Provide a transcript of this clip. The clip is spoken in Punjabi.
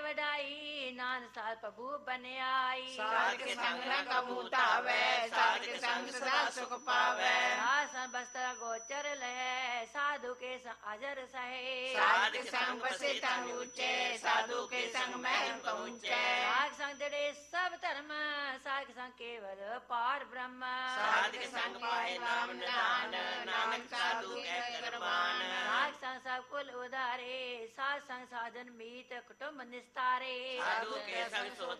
ਵਡਾਈ ਨਾਨਕ ਸਾਧ ਪ੍ਰਭੂ ਬਨਿਆਈ ਸਾਧ ਕੇ ਸੰਗ ਨ ਕਬੂ ਧਾਵੈ ਸਾਧ ਕੇ ਸੰਗ ਸਦਾ ਸੁਖ ਪਾਵੈ ਆਸਨ ਬਸਤਰ ਗੋਚਰ ਲਹੈ ਸਾਧੂ ਕੇ ਸੰਗ ਅਜਰ ਸਹੈ ਸਾਧ ਕੇ ਸੰਗ ਬਸੇ ਤਨ ਉੱਚੇ ਸਾਧੂ ਕੇ ਸੰਗ ਮਹਿਲ ਪਹੁੰਚੈ ਸਾਧ ਸੰਗ ਜਿਹੜੇ ਸਭ ਧਰਮ ਸਾਧ ਕੇ ਸੰਗ ਕੇਵਲ ਪਾਰ ਬ੍ਰਹਮ ਸਾਧ ਕੇ ਸੰਗ ਪਾਏ ਨਾਮ ਨਿਧਾਨ ਨਾਨਕ ਸਾਧੂ ਕਹਿ ਕਰਵਾਨ ਸਾਧ ਸੰਗ ਸਭ ਕੁਲ ਉਧਾਰੇ ਸਾਧ ਸੰਗ ਸਾਧਨ ਮੀਤ ਕੁਟੁੰਬ ਨਿਸਤਾਰੇ ਸਾਧੂ ਕੇ ਸੰਗ ਸੋ